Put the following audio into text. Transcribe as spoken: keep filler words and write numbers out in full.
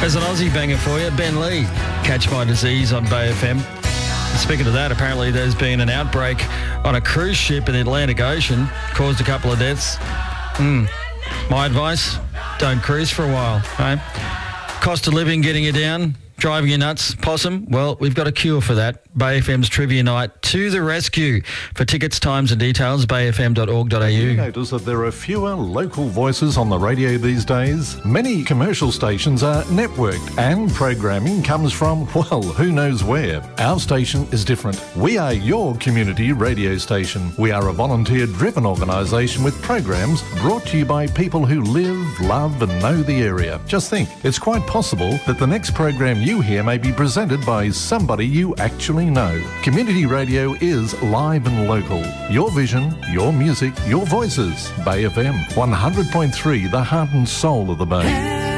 There's an Aussie banger for you. Ben Lee, Catch My Disease on Bay F M. Speaking of that, apparently there's been an outbreak on a cruise ship in the Atlantic Ocean, caused a couple of deaths. Mm. My advice, don't cruise for a while. Right? Cost of living getting you down, driving you nuts. Possum, well, we've got a cure for that. Bay F M's Trivia Night to the rescue. For tickets, times and details, bay f m dot org dot a u. You notice that there are fewer local voices on the radio these days? Many commercial stations are networked and programming comes from, well, who knows where. Our station is different. We are your community radio station. We are a volunteer-driven organisation with programs brought to you by people who live, love and know the area. Just think, it's quite possible that the next program you hear may be presented by somebody you actually know. Community radio is live and local. Your vision, your music, your voices. Bay F M, one hundred point three, the heart and soul of the Bay.